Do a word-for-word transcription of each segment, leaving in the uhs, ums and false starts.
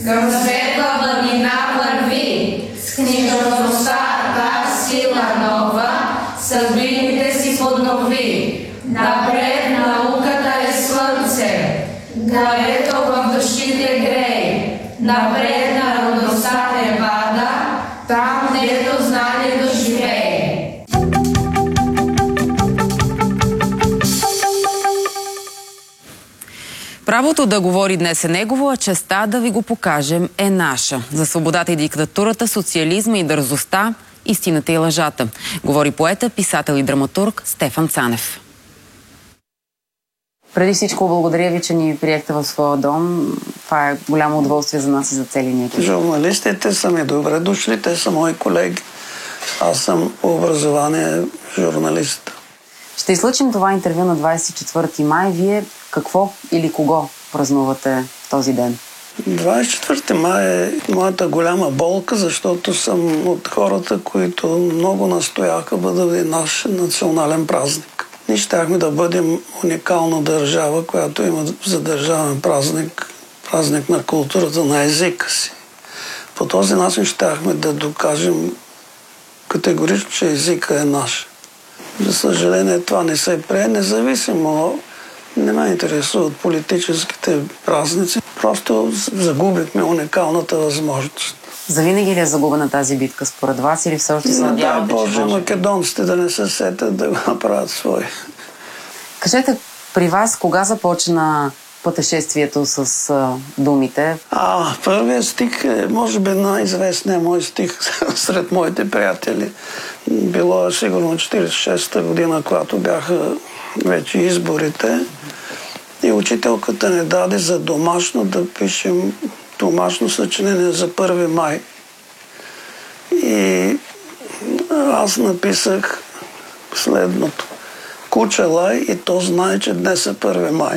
Към светла планина върви, с книжността та сила нова, съдбините си поднови. Напред науката е слънце, което в душите грее. Напред народността е вада, там дето знанието живее. Правото да говори днес е негово, а честта да ви го покажем е наша. За свободата и диктатурата, социализма и дързостта, истината и лъжата. Говори поета, писател и драматург Стефан Цанев. Преди всичко благодаря ви, че ни приехте в своя дом. Това е голямо удоволствие за нас и за целия ни екип. Журналистите са ми добре дошли, те са мои колеги. Аз съм по образование журналист. Ще излъчим това интервю на двадесет и четвърти май. Вие какво или кого празнувате този ден? двадесет и четвърти май е моята голяма болка, защото съм от хората, които много настояха бъде наш национален празник. Ние щяхме да бъдем уникална държава, която има за държавен празник, празник на културата, на езика си. По този начин щяхме да докажем категорично, че езика е наш. За съжаление, това не се прие, независимо, не ме интересуват политическите празници. Просто загубихме уникалната възможност. Завинаги ли е загубена тази битка според вас или все още се надявате, да, Боже, македонците да не се сетят да го направят свои. Кажете, при вас кога започна пътешествието с а, думите? А, първият стих е, може би, най-известният мой стих сред моите приятели. Било е сигурно четиридесет и шеста година, когато бяха вече изборите. И учителката ни даде за домашно да пишем домашно съчинение за първи май. И аз написах следното. Кучела и то знае, че днес е първи май.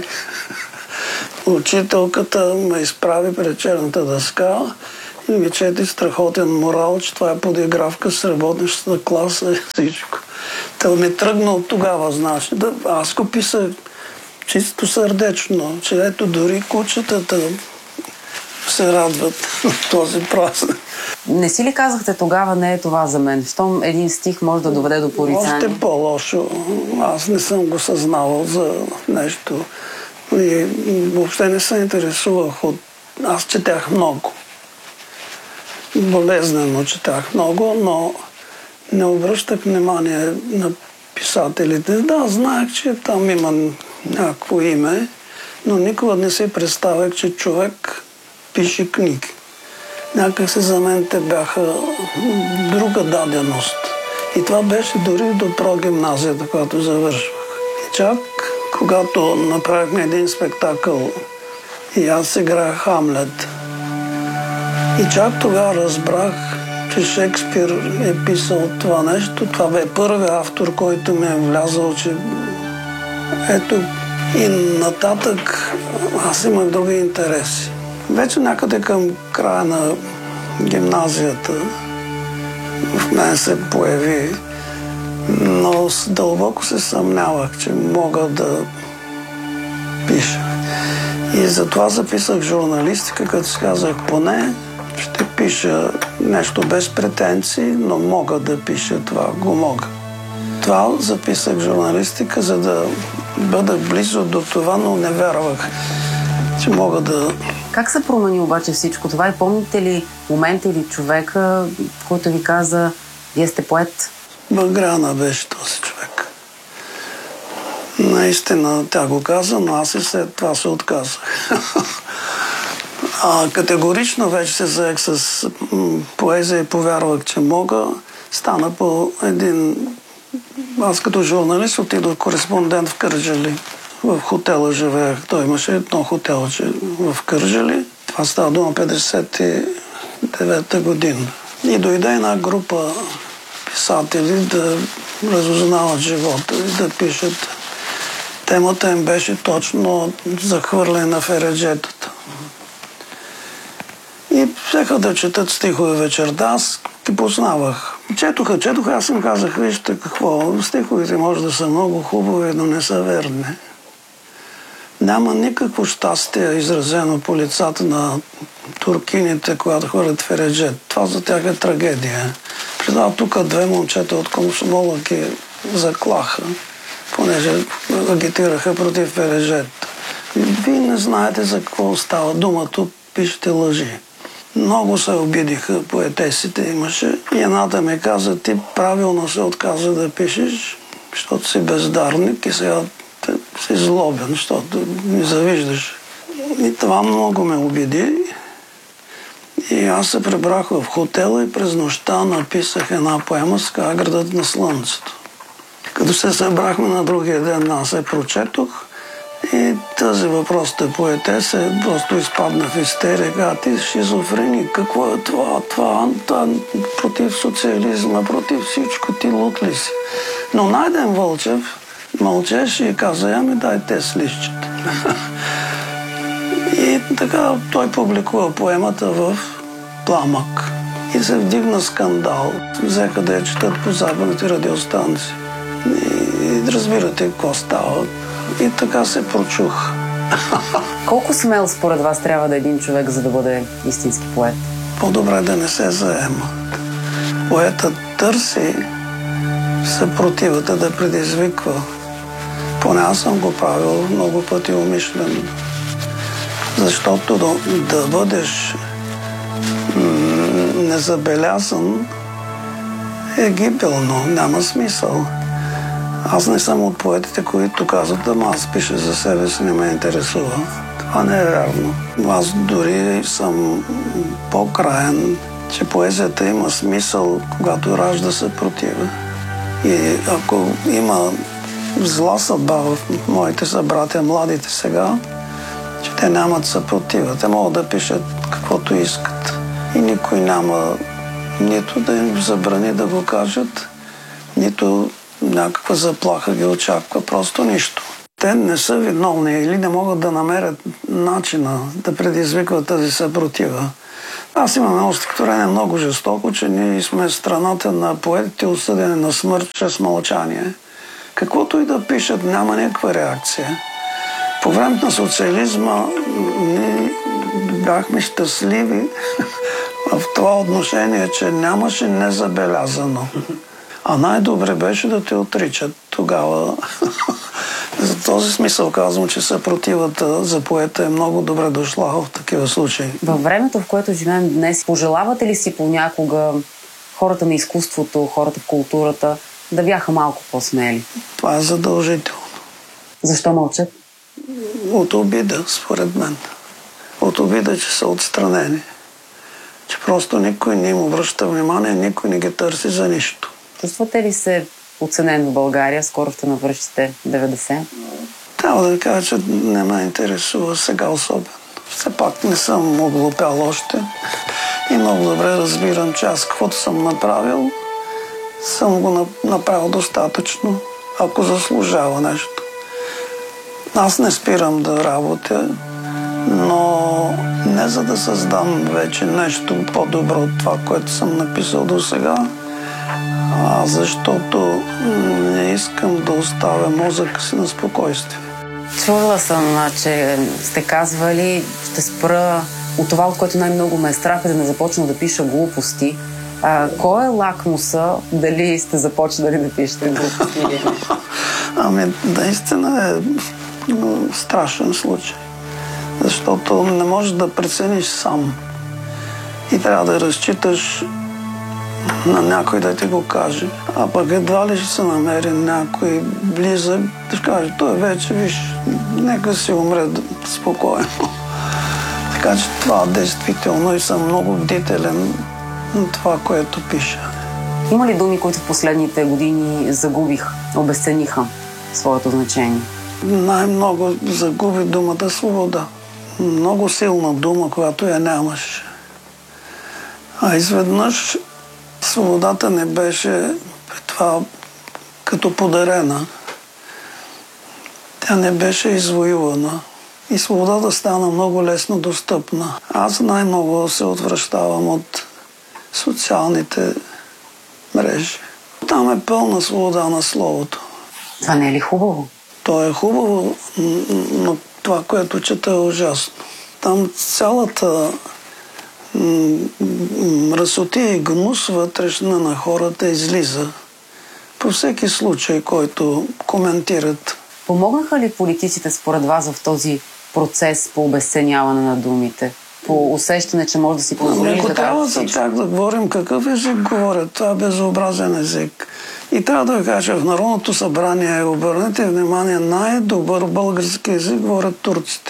Учителката ме изправи пред черната дъска и ми чети страхотен морал, че това е подигравка с работнищата класа и всичко. Та ми тръгна от тогава, значи. Да, аз го писах чисто сърдечно, че ето дори кучетата се радват в този празник. Не си ли казахте тогава, не е това за мен? Щом един стих може да доведе до порицание? Още по-лошо. Аз не съм го съзнавал за нещо. И въобще не се интересувах от... Аз четях много. Болезнено четях много, но не обръщах внимание на писателите. Да, знаех, че там има някакво име, но никога не си представях, че човек пише книги. Някак се за мен те бяха друга даденост. И това беше дори до прогимназията, когато завършвах. И чак когато направихме един спектакъл и аз играх Хамлет. И чак тогава разбрах, че Шекспир е писал това нещо. Това бе първият автор, който ми е влязал, че ето и нататък аз имах други интереси. Вече някъде към края на гимназията в мен се появи, но дълбоко се съмнявах, че мога да пиша. И затова записах журналистика, като си казах, поне ще пиша нещо без претенции, но мога да пиша това, го мога. Това записах журналистика, за да бъда близо до това, но не вярвах, че мога да... Как се промени обаче всичко това и помните ли момента или човека, който ви каза, вие сте поет? Багряна беше този човек. Наистина тя го каза, но аз и след това се отказах. А категорично вече се заех с поезия и повярвах, че мога. Стана по един... Аз като журналист отидох кореспондент в Кърджали. В хотела живеех. Той имаше едно хотелче в Кърджали. Това става дума петдесет и девета година. И дойде една група писатели да разузнават живота и да пишат. Темата им беше точно захвърляне на фереджетата. И взеха да четат стихове вечерта. Аз ги познавах. Четоха, четоха, аз им казах, вижте какво, стиховете може да са много хубави, но не са верни. Няма никакво щастие изразено по лицата на туркините, когато ходят в Ереджет. Това за тях е трагедия. Преди тук две момчета от Комсомола ги заклаха, понеже агитираха против Ереджет. Вие не знаете за какво става дума, тук пишете лъжи. Много се обидиха поетесите, имаше. И едната ми каза, ти правилно се отказа да пишеш, защото си бездарник и сега си злобен, защото ми завиждаш. И това много ме обиди. И аз се прибрах в хотела и през нощта написах една поема с Градът на слънцето. Като се събрахме на другия ден, аз се прочетох и тази въпросната поетеса просто изпадна в истерика. А ти шизофреник, какво е това? Това, това против социализма, против всичко, ти лут ли си? Но Найден Вълчев мълчеше и каза, я ми дайте с листчета. И така той публикува поемата в Пламък. И се вдигна скандал. Взеха да я четат по западните радиостанции. И, и разбирате какво става. И така се прочух. Колко смел според вас трябва да е един човек, за да бъде истински поет? По-добре да не се заема. Поетът търси съпротивата да предизвиква. Поне аз съм го правил много пъти умишлено. Защото да, да бъдеш м- незабелязан е гибелно, няма смисъл. Аз не съм от поетите, които казват, да аз пиша за себе си, не ме интересува. Това не е вярно. Аз дори съм по-краен, че поезията има смисъл, когато ражда съпротива. И ако има зла съдба в моите събратя, младите сега, че те нямат съпротива. Те могат да пишат каквото искат. И никой няма нито да им забрани да го кажат, нито някаква заплаха ги очаква, просто нищо. Те не са виновни или не могат да намерят начина да предизвикват тази съпротива. Аз имам едно стихотворение много жестоко, че ние сме страната на поетите, осъдени на смърт чрез мълчание. Каквото и да пишат, няма никаква реакция. По времето на социализма ние бяхме щастливи в това отношение, че нямаше незабелязано. А най-добре беше да те отричат тогава. За този смисъл казвам, че съпротивата за поета е много добре дошла в такива случаи. Във времето, в което живеем днес, пожелавате ли си понякога хората на изкуството, хората в културата да бяха малко по-смели? Това е задължително. Защо мълчат? От обида, според мен. От обида, че са отстранени. Че просто никой не им обръща внимание, никой не ги търси за нищо. Чувствате ли се оценен в България? Скоро ще навършите деветдесет. Трябва да ви кажа, че не ме интересува сега особено. Все пак не съм оглупял още. И много добре разбирам, че аз каквото съм направил, съм го направил достатъчно, ако заслужава нещо. Аз не спирам да работя, но не за да създам вече нещо по-добро от това, което съм написал до сега, а защото не искам да оставя мозъка си на спокойствие. Чувала съм, че сте казвали, ще спра от това, от което най-много ме е страх, да не започна да пиша глупости. А, кой е лакмуса дали сте започнали да пишете глупости или не? Ами, наистина е страшен случай. Защото не можеш да прецениш сам. И трябва да разчиташ на някой да ти го каже. А пък едва ли ще се намери някой близък, да каже, той вече, виж, нека си умре спокойно. Така че това действително и съм много бдителен на това, което пиша. Има ли думи, които в последните години загубих, обесцениха своето значение? Най-много загуби думата свобода. Много силна дума, която я нямаш. А изведнъж свободата не беше при това като подарена. Тя не беше извоювана. И свободата стана много лесно достъпна. Аз най-много се отвръщавам от социалните мрежи. Там е пълна свобода на словото. Това не е ли хубаво? То е хубаво, но това, което чета, е ужасно. Там цялата мръсотия и гнус вътрешна на хората излиза. По всеки случай, който коментират. Помогнаха ли политиците според вас в този процес по обезценяване на думите? По усещане, че може да си позволиш Ако да трябва кажеш за всичко? тях да говорим какъв език говорят, това е безобразен език. И трябва да кажа, в Народното събрание, обърнете внимание, най-добър български език говорят турците.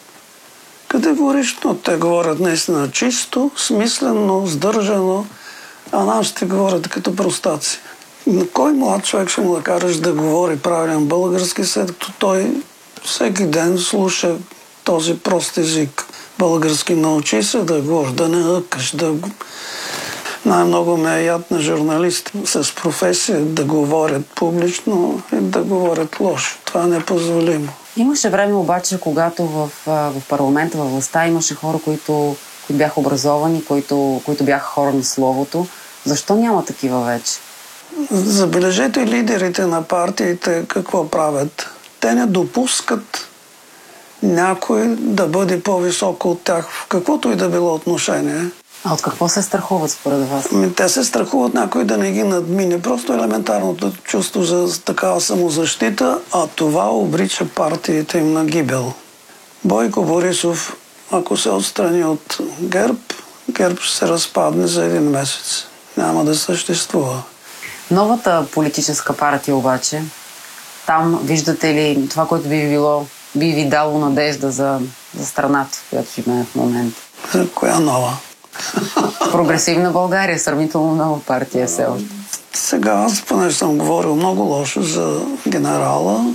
Категорично те говорят наистина чисто, смислено, сдържано, а нашите говорят като простаци. На кой млад човек ще му да кажеш да говори правилен български, след като той всеки ден слуша този прост език? Български научи се да говориш, да не ъкаш, да... Най-много ме е яд на журналисти с професия да говорят публично и да говорят лошо. Това е непозволимо. Имаше време обаче, когато в, в парламента, във властта имаше хора, които, които бяха образовани, които, които бяха хора на словото. Защо няма такива вече? Забележете лидерите на партиите какво правят. Те не допускат някой да бъде по-високо от тях в каквото и да било отношение. А от какво се страхуват според вас? Ами, те се страхуват някой да не ги надмине. Просто елементарното чувство за такава самозащита, а това обрича партиите им на гибел. Бойко Борисов, ако се отстрани от ГЕРБ, ГЕРБ ще се разпадне за един месец. Няма да съществува. Новата политическа партия обаче, там виждате ли това, което би било, би ви дало надежда за, за страната, в която живеем в момента? За коя нова? Прогресивна България, сравнително нова партия все още. Сега аз, понеже съм говорил много лошо за генерала,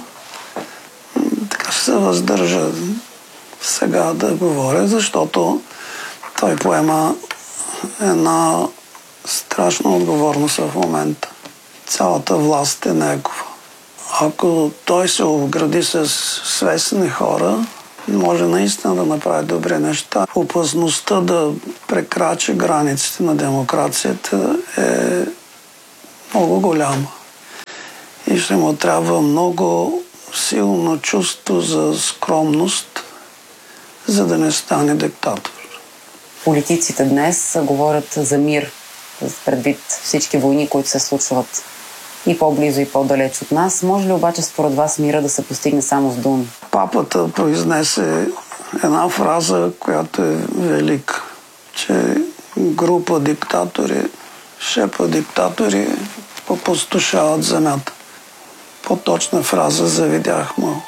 така ще се въздържа сега да говоря, защото той поема една страшна отговорност в момента. Цялата власт е негова. Ако той се обгради с свестни хора, може наистина да направи добри неща. Опасността да прекрачи границите на демокрацията е много голяма. И ще му трябва много силно чувство за скромност, за да не стане диктатор. Политиците днес говорят за мир, предвид всички войни, които се случват и по-близо, и по-далеч от нас. Може ли обаче според вас мира да се постигне само с думи? Папата произнесе една фраза, която е велика, че група диктатори, шепа диктатори опустошават земята. По-точна фраза завидях му.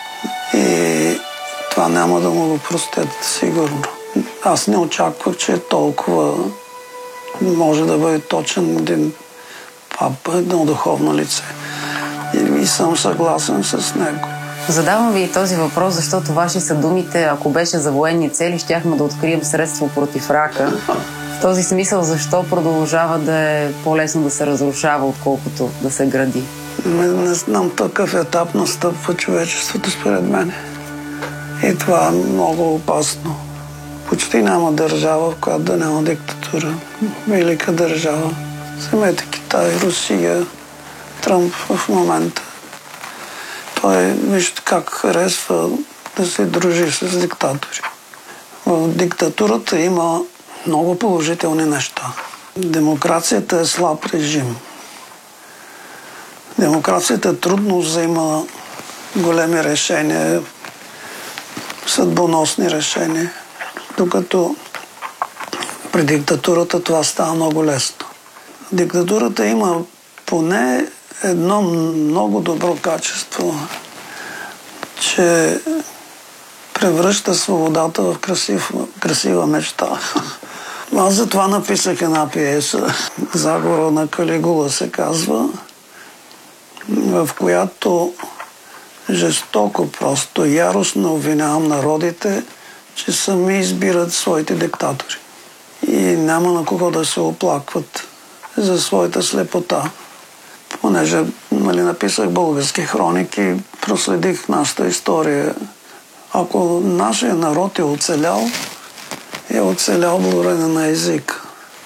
И това няма да му го простят, сигурно. Аз не очаквах, че толкова може да бъде точен един папа, едно духовно лице. И съм съгласен с него. Задавам ви и този въпрос, защото ваши са думите: ако беше за военни цели, щяхме да открием средство против рака. В този смисъл, защо продължава да е по-лесно да се разрушава, отколкото да се гради? Не, не знам, такъв етап настъпва човечеството според мен. И това е много опасно. Почти няма държава, в която да няма диктатура. Велика държава. Вземете Китай, Русия, Тръмп в момента. Той вижте как харесва да се дружи с диктатори. В диктатурата има много положителни неща. Демокрацията е слаб режим. Демокрацията трудно взема големи решения, съдбоносни решения, докато при диктатурата това става много лесно. Диктатурата има поне едно много добро качество, че превръща свободата в красив, красива мечта. Аз затова написах една пиеса, Заговора на Калигула се казва, в която жестоко, просто яростно обвинявам народите, че сами избират своите диктатори. И няма на кого да се оплакват за своята слепота. Понеже нали, написах български хроники, проследих нашата история. Ако нашия народ е оцелял, е оцелял благодарение на език.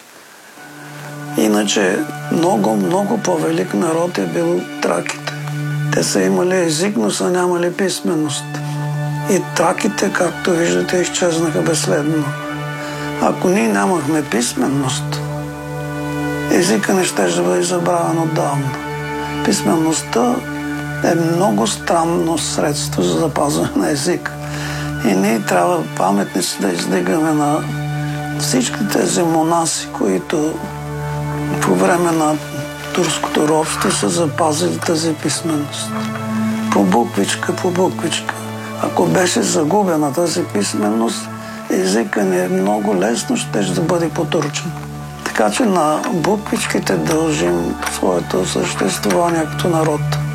Иначе много, много по-велик народ е бил траките. Те са имали език, но са нямали писменост. И траките, както виждате, изчезнаха безследно. Ако ние нямахме писменост, езика не ще да бъде забравен отдавна. Писмеността е много странно средство за запазване на език. И ние трябва паметници да издигаме на всички тези монаси, които по време на турското робство са запазили тази писменост. По буквичка, по буквичка. Ако беше загубена тази писменост, езика ни е много лесно ще да бъде потурчен. Така че на буквичките дължим своето съществуване като народ.